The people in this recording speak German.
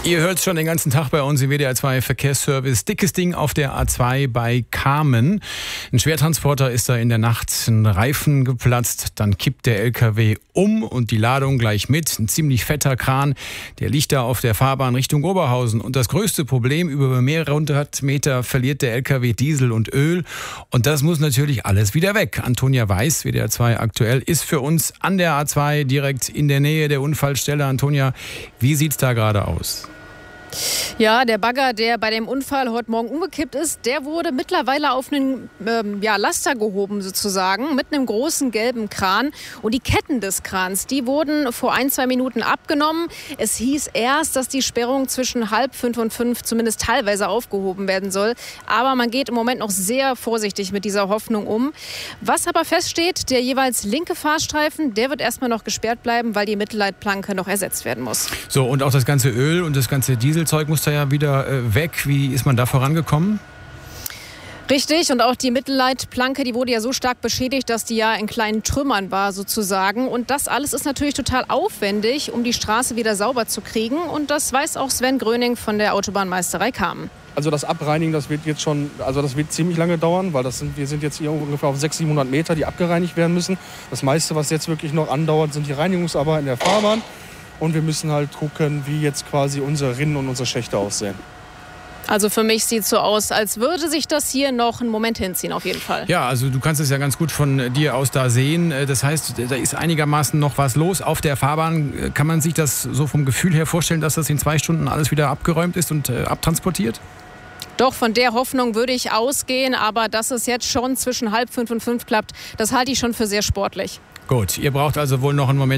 Ihr hört es schon den ganzen Tag bei uns im WDR 2 Verkehrsservice. Dickes Ding auf der A2 bei Kamen. Ein Schwertransporter ist da in der Nacht ein Reifen geplatzt. Dann kippt der LKW um und die Ladung gleich mit. Ein ziemlich fetter Kran, der liegt da auf der Fahrbahn Richtung Oberhausen. Und das größte Problem, über mehrere 100 Meter verliert der LKW Diesel und Öl. Und das muss natürlich alles wieder weg. Antonia Weiß, WDR 2 aktuell, ist für uns an der A2 direkt in der Nähe der Unfallstelle. Antonia, wie sieht's da gerade aus? Ja, der Bagger, der bei dem Unfall heute Morgen umgekippt ist, der wurde mittlerweile auf einen Laster gehoben sozusagen mit einem großen gelben Kran. Und die Ketten des Krans, die wurden vor 1-2 Minuten abgenommen. Es hieß erst, dass die Sperrung zwischen 4:30 und 5 zumindest teilweise aufgehoben werden soll. Aber man geht im Moment noch sehr vorsichtig mit dieser Hoffnung um. Was aber feststeht, der jeweils linke Fahrstreifen, der wird erstmal noch gesperrt bleiben, weil die Mittelleitplanke noch ersetzt werden muss. So, und auch das ganze Öl und das ganze Dieselzeug muss da ja wieder weg. Wie ist man da vorangekommen? Richtig, und auch die Mittelleitplanke, die wurde ja so stark beschädigt, dass die ja in kleinen Trümmern war sozusagen. Und das alles ist natürlich total aufwendig, um die Straße wieder sauber zu kriegen. Und das weiß auch Sven Gröning von der Autobahnmeisterei Kamen. Also das Abreinigen, das wird ziemlich lange dauern, weil wir sind jetzt hier ungefähr auf 600-700 Meter, die abgereinigt werden müssen. Das meiste, was jetzt wirklich noch andauert, sind die Reinigungsarbeiten der Fahrbahn. Und wir müssen halt gucken, wie jetzt quasi unsere Rinnen und unsere Schächte aussehen. Also für mich sieht es so aus, als würde sich das hier noch einen Moment hinziehen, auf jeden Fall. Ja, also du kannst es ja ganz gut von dir aus da sehen. Das heißt, da ist einigermaßen noch was los auf der Fahrbahn. Kann man sich das so vom Gefühl her vorstellen, dass das in 2 Stunden alles wieder abgeräumt ist und abtransportiert? Doch, von der Hoffnung würde ich ausgehen. Aber dass es jetzt schon zwischen 4:30 und 5 klappt, das halte ich schon für sehr sportlich. Gut, ihr braucht also wohl noch einen Moment